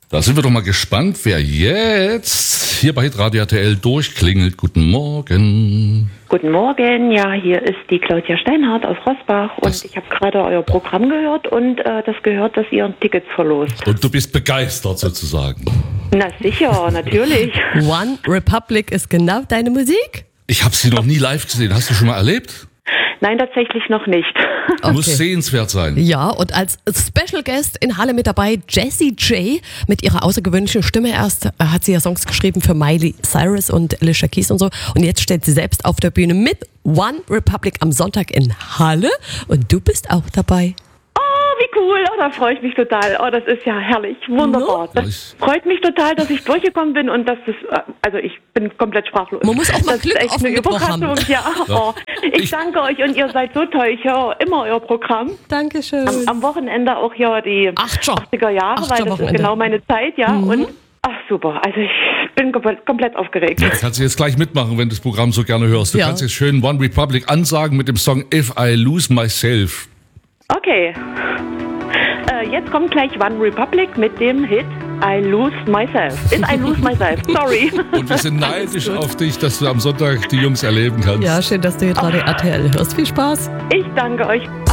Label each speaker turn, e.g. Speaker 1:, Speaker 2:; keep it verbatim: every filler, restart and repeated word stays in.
Speaker 1: Da sind wir doch mal gespannt, wer jetzt hier bei Hitradio R T L durchklingelt. Guten Morgen.
Speaker 2: Guten Morgen, ja, hier ist die Claudia Steinhardt aus Rosbach und
Speaker 1: Das-
Speaker 2: ich habe gerade euer Programm gehört und äh, das gehört, dass ihr Tickets verlost.
Speaker 1: Und du bist begeistert sozusagen.
Speaker 2: Na sicher, natürlich.
Speaker 3: One Republic ist genau deine Musik?
Speaker 1: Ich habe sie noch nie live gesehen. Hast du schon mal erlebt?
Speaker 2: Nein, tatsächlich noch nicht.
Speaker 3: Okay.
Speaker 1: Muss sehenswert sein.
Speaker 3: Ja, und als Special Guest in Halle mit dabei Jessie J mit ihrer außergewöhnlichen Stimme. Erst äh, hat sie ja Songs geschrieben für Miley Cyrus und Alicia Keys und so. Und jetzt steht sie selbst auf der Bühne mit One Republic am Sonntag in Halle. Und du bist auch dabei.
Speaker 2: Oh, wie cool. Oh, da freue ich mich total. Oh, das ist ja herrlich. Wunderbar.
Speaker 1: Ja.
Speaker 2: Das freut mich total, dass ich durchgekommen bin und dass das, äh, also ich bin komplett sprachlos.
Speaker 3: Man muss auch mal
Speaker 2: das
Speaker 3: Glück
Speaker 2: ist echt
Speaker 3: auf
Speaker 2: eine
Speaker 3: den Mittwoch haben.
Speaker 2: Überraschung. Ja. Oh, ich,
Speaker 1: Ich-
Speaker 2: danke euch und ihr seid so toll. Ich höre immer euer Programm.
Speaker 3: Dankeschön.
Speaker 2: Am, am Wochenende auch hier die
Speaker 3: Achter.
Speaker 2: achtziger Jahre,
Speaker 3: Achter
Speaker 2: weil das ist
Speaker 3: Wochenende.
Speaker 2: genau meine Zeit, ja.
Speaker 3: Mhm.
Speaker 2: Und ach super, also ich bin komplett, komplett aufgeregt.
Speaker 1: Du kannst du jetzt gleich mitmachen, wenn du das Programm so gerne hörst. Du
Speaker 3: Ja.
Speaker 1: kannst jetzt schön One Republic ansagen mit dem Song If I Lose Myself.
Speaker 2: Okay. Äh, jetzt kommt gleich One Republic mit dem Hit I Lose Myself. If I Lose Myself, sorry.
Speaker 1: Und wir sind neidisch auf dich, dass du am Sonntag die Jungs erleben kannst.
Speaker 3: Ja, schön, dass du hier gerade R T L hörst. Viel Spaß.
Speaker 2: Ich danke euch.